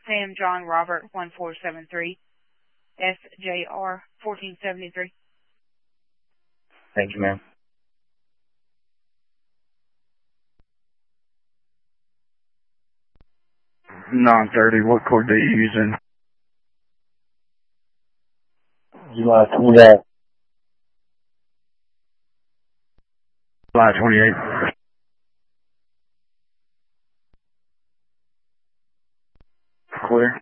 Sam John Robert 1473, SJR 1473. Thank you, ma'am. 930, what code are you using? July 28. July 28. Clear.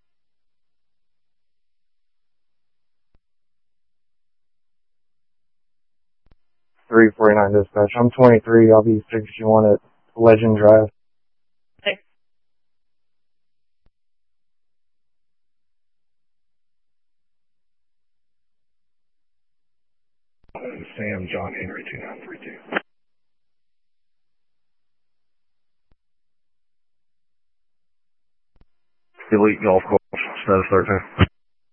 349 dispatch. I'm 23. I'll be 61 at Legend Drive. Okay. Sam John Henry 2932. Elite Golf Course, status 13.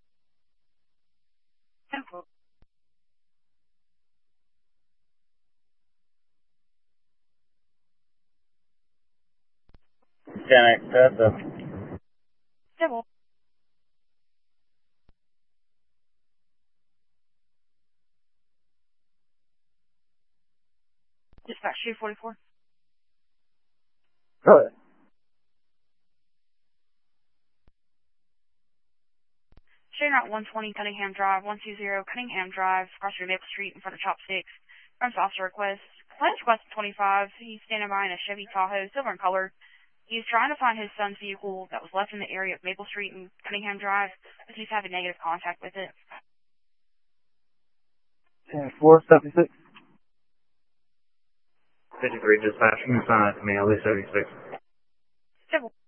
Can I accept Double. Dispatch 244. Go ahead. Shane Route 120 Cunningham Drive, 120 Cunningham Drive, across your Maple Street in front of Chopsticks. Runs officer request. Last request 25. He's standing by in a Chevy Tahoe, silver in color. He's trying to find his son's vehicle that was left in the area of Maple Street and Cunningham Drive, but he's having negative contact with it. 476. 53 dispatch, inside me, at least 76. Double.